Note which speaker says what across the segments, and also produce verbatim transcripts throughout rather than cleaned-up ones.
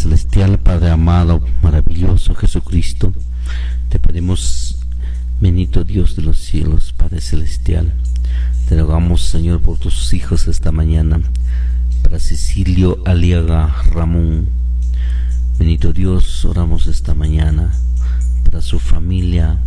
Speaker 1: Celestial, Padre amado, maravilloso Jesucristo, te pedimos, bendito Dios de los cielos, Padre Celestial, te rogamos, Señor, por tus hijos esta mañana, para Cecilio Aliaga Ramón. Bendito Dios, oramos esta mañana para su familia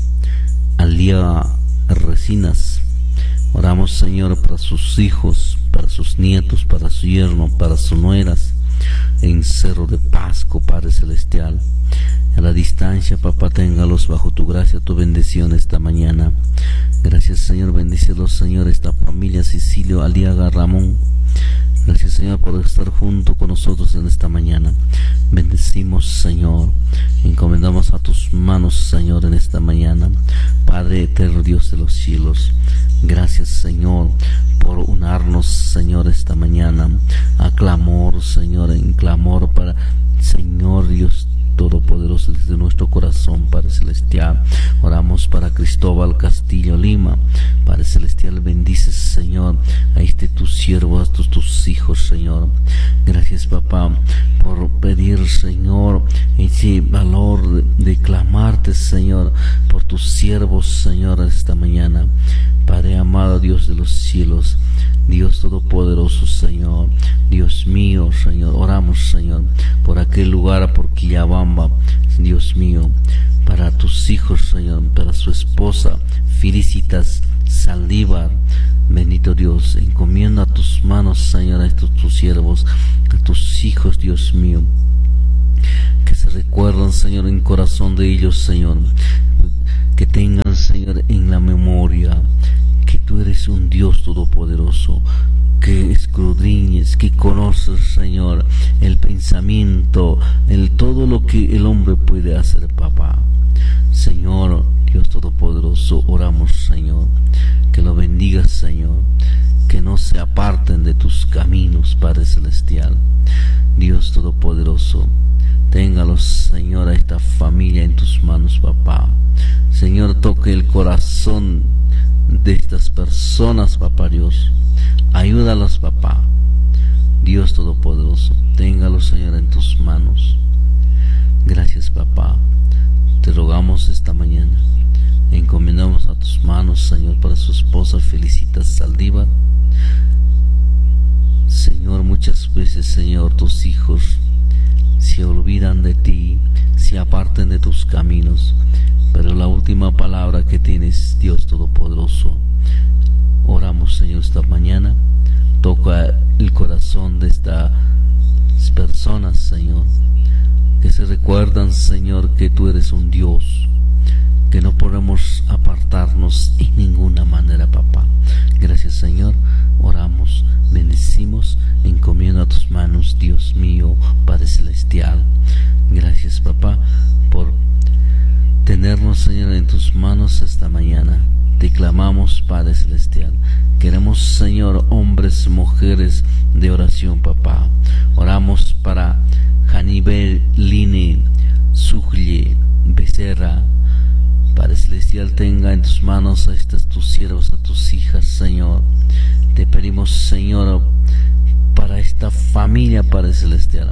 Speaker 1: Aliaga Resinas. Oramos, Señor, para sus hijos, para sus nietos, para su yerno, para sus nueras, en Cerro de Pasco, Padre Celestial. A la distancia, papá, téngalos bajo tu gracia, tu bendición esta mañana. Gracias, Señor, bendícelos, Señor, esta familia Cecilio Aliaga Ramón. Gracias, Señor, por estar junto con nosotros en esta mañana. Bendecimos, Señor, encomendamos a tus manos, Señor, en esta mañana. Padre eterno, Dios de los cielos, gracias, Señor, por unarnos, Señor, esta mañana a clamor, Señor, en clamor para, Señor Dios Todopoderoso, desde nuestro corazón, Padre Celestial. Oramos para Cristóbal Castillo Lima. Padre Celestial, bendices, Señor, a este tus siervos, a tus, tus hijos, Señor. Gracias, papá, por pedir, Señor, ese valor de, de clamarte, Señor, por tus siervos, Señor, esta mañana. Padre amado, Dios de los cielos, Dios Todopoderoso, Señor, Dios mío, Señor, oramos, Señor, por aquel lugar, por Quillabamba, Dios mío, para tus hijos, Señor, para su esposa, Felicitas Saldívar. Bendito Dios, encomiendo a tus manos, Señor, a estos tus siervos, a tus hijos, Dios mío, que se recuerdan, Señor, en corazón de ellos, Señor, que tengan, Señor, en la memoria que tú eres un Dios todopoderoso, que escudriñes, que conoces, Señor, el pensamiento, el todo lo que el hombre puede hacer, papá. Señor, Dios todopoderoso, oramos, Señor, que lo bendigas, Señor, que no se aparten de tus caminos, Padre Celestial. Dios todopoderoso, téngalos, Señor, a esta familia en tus manos, papá. Señor, toque el corazón de estas personas, papá Dios. Ayúdalos, papá. Dios Todopoderoso, téngalos, Señor, en tus manos. Gracias, papá. Te rogamos esta mañana. Encomendamos a tus manos, Señor, para su esposa Felicitas Saldívar. Señor, muchas veces, Señor, tus hijos se olvidan de ti, se aparten de tus caminos, pero la última palabra que tienes, Dios Todopoderoso. Oramos, Señor, esta mañana. Toca el corazón de estas personas, Señor, que se recuerdan, Señor, que tú eres un Dios, que no podemos apartarnos en ninguna manera, papá. Gracias, Señor. Oramos, bendecimos, encomiendo a tus manos, Dios mío, Padre Celestial. Gracias, papá, por tenernos, Señor, en tus manos esta mañana. Te clamamos, Padre Celestial. Queremos, Señor, hombres, mujeres de oración, papá. Oramos para Janibel Line Sugle Becerra. Padre Celestial, tenga en tus manos a estas tus siervos, a tus hijas, Señor. Te pedimos, Señor, para esta familia, Padre Celestial.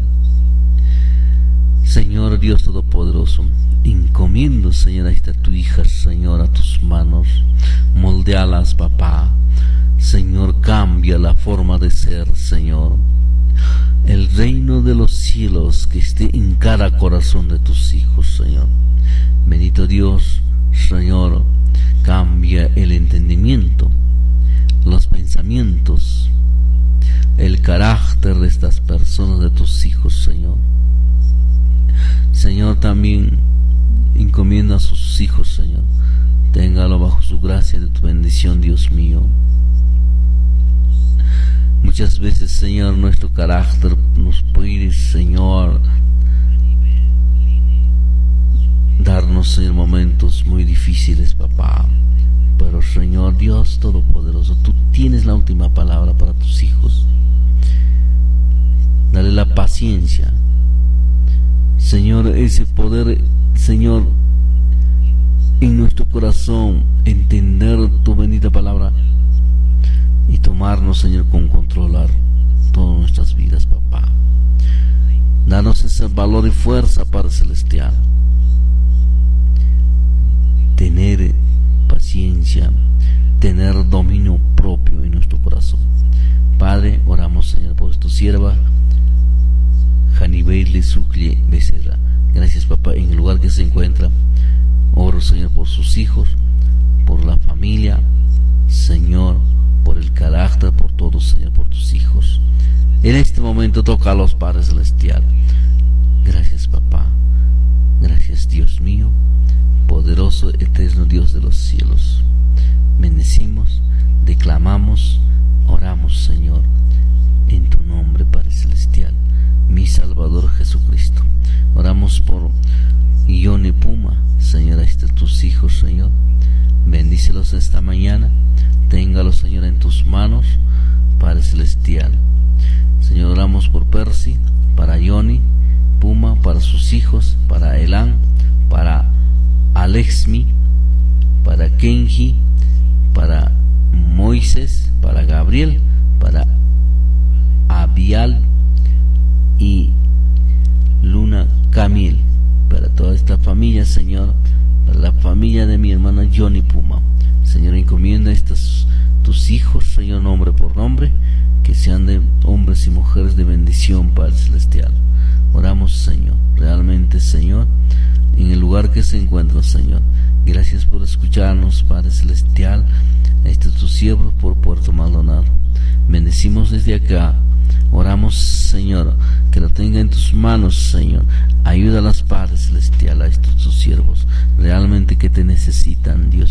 Speaker 1: Señor Dios Todopoderoso, encomiendo, Señor, a esta tu hija, Señor, a tus manos. Moldealas, papá. Señor, cambia la forma de ser, Señor. El reino de los cielos que esté en cada corazón de tus hijos, Señor. Bendito Dios, Señor, cambia el entendimiento, los pensamientos, el carácter de estas personas, de tus hijos, Señor. Señor, también encomienda a sus hijos, Señor. Téngalo bajo su gracia de tu bendición, Dios mío. Muchas veces, Señor, nuestro carácter nos puede, Señor, darnos, Señor, momentos muy difíciles, papá. Pero, Señor Dios Todopoderoso, tú tienes la última palabra para tus hijos. Dale la paciencia, Señor, ese poder, Señor, en nuestro corazón, entender tu bendita palabra y tomarnos, Señor, con controlar todas nuestras vidas, papá. Danos darles valor y fuerza, Padre Celestial. Tener paciencia, tener dominio propio en nuestro corazón. Padre, oramos, Señor, por tu sierva, Janibeile Sucre Becerra. Gracias, papá, en el lugar que se encuentra. Oro, Señor, por sus hijos, por la familia, Señor, por el carácter, por todo, Señor, por tus hijos. En este momento toca a los Padres Celestial. Gracias, papá. Gracias, Dios mío, poderoso, eterno Dios de los cielos. Bendecimos, declamamos, oramos, Señor, en tu nombre, Padre Celestial, mi Salvador Jesucristo. Oramos por Ione Puma, Señor, a estos tus hijos, Señor. Bendícelos esta mañana. Téngalos, Señor, en tus manos, Padre Celestial. Señor, oramos por Percy, para Ione Puma, para sus hijos, para Elan, para Alexmi, para Kenji, para Moisés, para Gabriel, para Abial y Luna Camil, para toda esta familia, Señor, para la familia de mi hermana Ione Puma. Señor, encomienda a estos tus hijos, Señor, nombre por nombre, que sean de hombres y mujeres de bendición, Padre Celestial. Oramos, Señor, realmente, Señor, en el lugar que se encuentra, Señor. Gracias por escucharnos, Padre Celestial, a estos tus siervos por Puerto Maldonado. Bendecimos desde acá. Oramos, Señor, que lo tenga en tus manos, Señor. Ayúdalas, Padre Celestial, a estos tus siervos, realmente que te necesitan, Dios.